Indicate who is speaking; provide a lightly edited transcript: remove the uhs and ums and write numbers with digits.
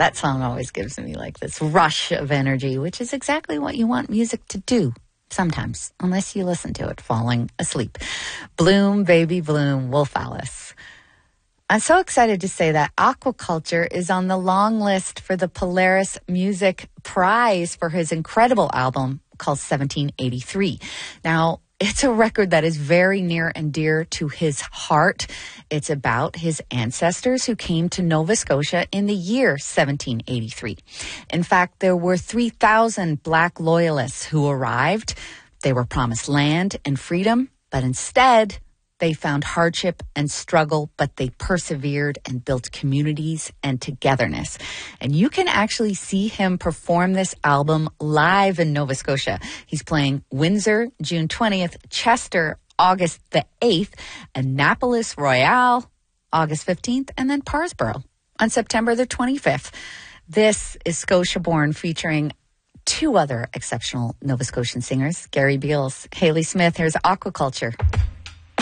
Speaker 1: that song always gives me like this rush of energy, which is exactly what you want music to do sometimes, unless you listen to it falling asleep. Bloom, Baby Bloom, Wolf Alice. I'm so excited to say that Aquaculture is on the long list for the Polaris Music Prize for his incredible album called 1783. Now, it's a record that is very near and dear to his heart. It's about his ancestors who came to Nova Scotia in the year 1783. In fact, there were 3,000 Black loyalists who arrived. They were promised land and freedom, but instead they found hardship and struggle, but they persevered and built communities and togetherness. And you can actually see him perform this album live in Nova Scotia. He's playing Windsor, June 20th, Chester, August the 8th, Annapolis Royale, August 15th, and then Parsboro on September the 25th. This is Scotia Born, featuring two other exceptional Nova Scotian singers, Gary Beals, Haley Smith. Here's Aquaculture.